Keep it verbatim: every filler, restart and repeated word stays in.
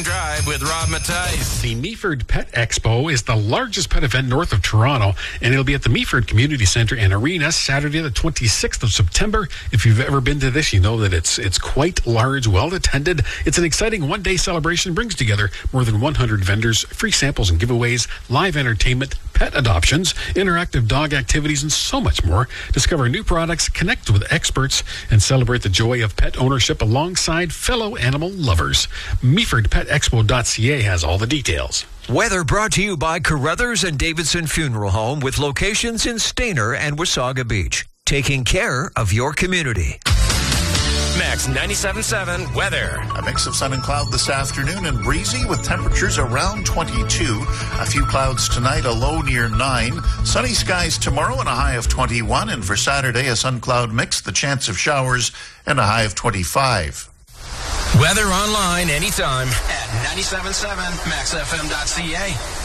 Drive with Rob Mattice. The Meaford Pet Expo is the largest pet event north of Toronto, and it'll be at the Meaford Community Centre and Arena Saturday the twenty-sixth of September. If you've ever been to this, you know that it's it's quite large, well attended. It's an exciting one-day celebration, brings together more than one hundred vendors, free samples and giveaways, live entertainment, pet adoptions, interactive dog activities, and so much more. Discover new products, connect with experts, and celebrate the joy of pet ownership alongside fellow animal lovers. Meaford Pet Expo dot C A has all the details. Weather brought to you by Carruthers and Davidson Funeral Home with locations in Stayner and Wasaga Beach. Taking care of your community. Max ninety-seven point seven weather. A mix of sun and cloud this afternoon and breezy with temperatures around twenty-two. A few clouds tonight, a low near nine. Sunny skies tomorrow and a high of twenty-one. And for Saturday, a sun-cloud mix, the chance of showers, and a high of twenty-five. Weather online anytime at ninety-seven point seven max f m dot c a.